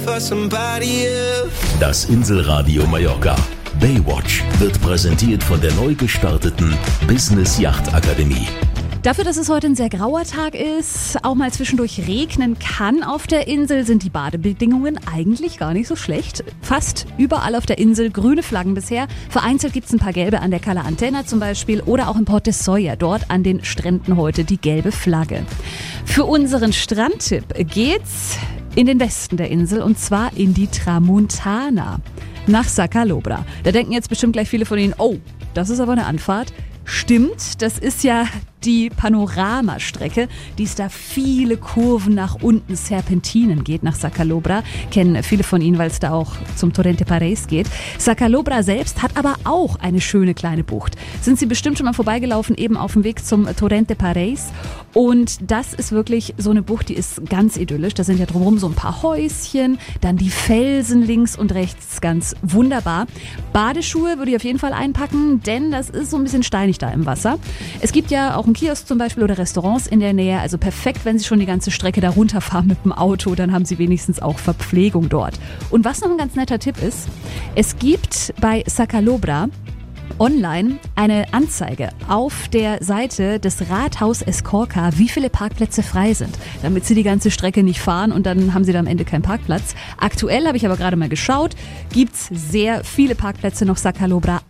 Das Inselradio Mallorca. Baywatch wird präsentiert von der neu gestarteten Business Yacht Akademie. Dafür, dass es heute ein sehr grauer Tag ist, auch mal zwischendurch regnen kann auf der Insel, sind die Badebedingungen eigentlich gar nicht so schlecht. Fast überall auf der Insel grüne Flaggen bisher. Vereinzelt gibt es ein paar gelbe an der Cala Antena zum Beispiel oder auch im Port de Solla, dort an den Stränden heute die gelbe Flagge. Für unseren Strandtipp geht's in den Westen der Insel und zwar in die Tramuntana, nach Sa Calobra. Da denken jetzt bestimmt gleich viele von Ihnen, oh, das ist aber eine Anfahrt. Stimmt, das ist ja die Panoramastrecke, die es da viele Kurven nach unten, Serpentinen geht nach Sa Calobra. Kennen viele von Ihnen, weil es da auch zum Torrente Pareis geht. Sa Calobra selbst hat aber auch eine schöne kleine Bucht. Sind Sie bestimmt schon mal vorbeigelaufen, eben auf dem Weg zum Torrente Pareis. Und das ist wirklich so eine Bucht, die ist ganz idyllisch. Da sind ja drumherum so ein paar Häuschen, dann die Felsen links und rechts, ganz wunderbar. Badeschuhe würde ich auf jeden Fall einpacken, denn das ist so ein bisschen steinig da im Wasser. Es gibt ja auch einen Kiosk zum Beispiel oder Restaurants in der Nähe, also perfekt, wenn Sie schon die ganze Strecke da runterfahren mit dem Auto, dann haben Sie wenigstens auch Verpflegung dort. Und was noch ein ganz netter Tipp ist, es gibt bei Sa Calobra online eine Anzeige auf der Seite des Rathaus Escorca, wie viele Parkplätze frei sind, damit Sie die ganze Strecke nicht fahren und dann haben Sie da am Ende keinen Parkplatz. Aktuell, habe ich aber gerade mal geschaut, gibt's sehr viele Parkplätze noch Sa Calobra.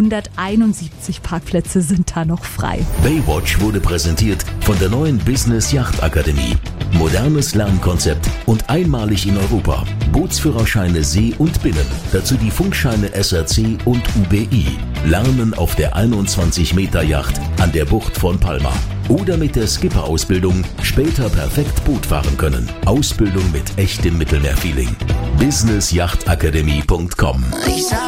171 Parkplätze sind da noch frei. Baywatch wurde präsentiert von der neuen Business Yacht Akademie. Modernes Lernkonzept und einmalig in Europa. Bootsführerscheine See und Binnen. Dazu die Funkscheine SRC und UBI. Lernen auf der 21-Meter-Yacht an der Bucht von Palma. Oder mit der Skipper-Ausbildung später perfekt Boot fahren können. Ausbildung mit echtem Mittelmeerfeeling. businessyachtakademie.com